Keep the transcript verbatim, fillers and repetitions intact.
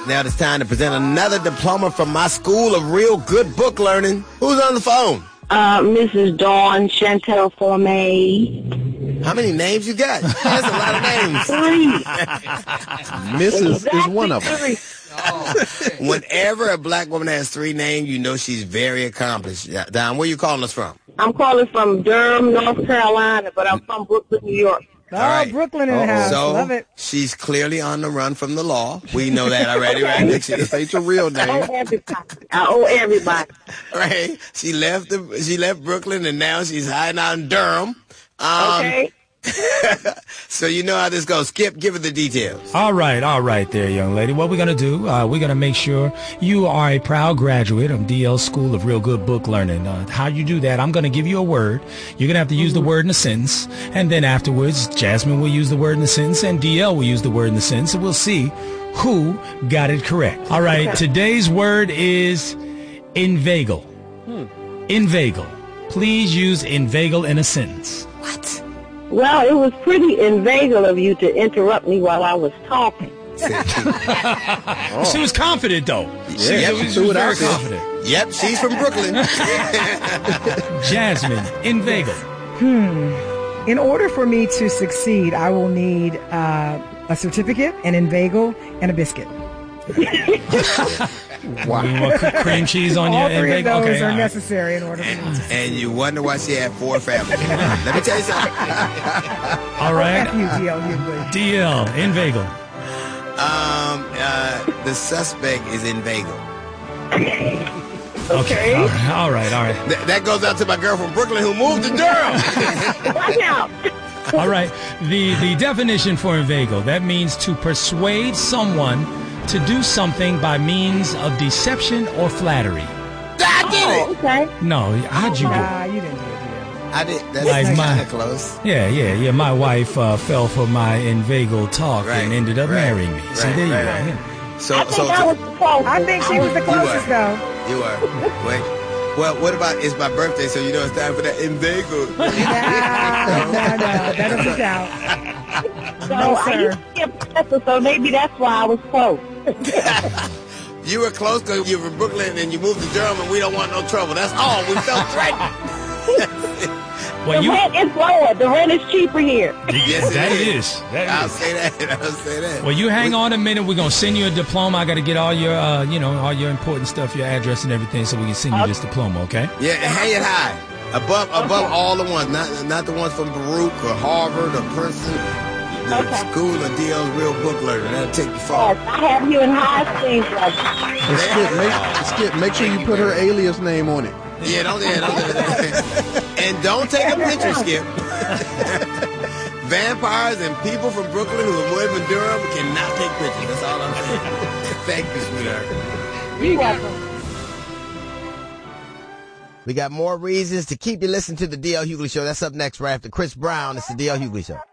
Now it's time to present another diploma from my school of real good book learning. Who's on the phone? Uh, Missus Dawn Chantel Formay. How many names you got? That's a lot of names. Three. Missus is one of them. Three. Whenever a black woman has three names, you know she's very accomplished. Yeah, Don, where you calling us from? I'm calling from Durham, North Carolina, but I'm from Brooklyn, New York. Oh, All right. Brooklyn in the house. So Love it. she's clearly on the run from the law. We know that already, right? This ain't your real I owe name. everybody. I owe everybody. Right? She left the, she left Brooklyn and now she's hiding out in Durham. Um, Okay. So you know how this goes. Skip, give her the details. All right, all right there, young lady. What we're going to do, uh, we're going to make sure you are a proud graduate of D L School of Real Good Book Learning. Uh, how you do that, I'm going to give you a word. You're going to have to use the word in a sentence. And then afterwards, Jasmine will use the word in the sentence and D L will use the word in the sentence. And we'll see who got it correct. All right, today's word is inveigle. Hmm. Inveigle. Please use inveigle in a sentence. What? Well, it was pretty inveigle of you to interrupt me while I was talking. She was confident, though. Yeah, Yep, she She threw was it very out there. confident. Yep, she's from Brooklyn. Jasmine, inveigle. In order for me to succeed, I will need uh, a certificate, an inveigle, and a biscuit. Wow. You want cr- cream cheese on your All three of inveigle? those Okay, are all right. necessary in order for me to succeed. And you wonder why she had four families. Let me tell you something. All right. F U D L Hughley. D L, inveigle. Um, uh, the suspect is inveigle. Okay. All right, all right. All right. Th- that goes out to my girl from Brooklyn who moved to Durham. Watch out. All right. The the definition for inveigle, that means to persuade someone to do something by means of deception or flattery. I did Oh, it. okay. No, how'd you do it? Nah, you didn't do it, dear. I did. That's Like kind my- of close. Yeah, yeah, yeah. My wife uh, fell for my inveigle talk Right, and ended up right, marrying me. So right, there you right, go. right. Yeah. So, I think so, I so was the closest. I think she was the closest, You though. you are. Wait. Well, what about it's my birthday, so you know it's time for that inveigle. Nah, no, no, that doesn't count. So No, I sir. used to be a professor, so maybe that's why I was close. You were close because you were from Brooklyn and you moved to Durham, and we don't want no trouble. That's all. We felt threatened. Well, The you, rent is lower. The rent is cheaper here. Yes, it that is. is. That I'll is. say that. I'll say that. Well, you hang We- on a minute. We're gonna send you a diploma. I got to get all your, uh, you know, all your important stuff, your address and everything, so we can send you this diploma. Okay? Yeah, and hang it high. Above above all the ones, not not the ones from Baruch or Harvard or Princeton. The Okay. school of D L's real book learner. That'll take you Yes, far. I have you in high esteem, brother. And Skip, make, Skip, make sure you put her alias name on it. Yeah, don't, yeah, don't do that. And don't take a picture, Skip. Vampires and people from Brooklyn who are living in Durham cannot take pictures. That's all I'm saying. Thank you, sweetheart. You're welcome. We got more reasons to keep you listening to the D L Hughley Show. That's up next right after Chris Brown. It's the D L Hughley Show.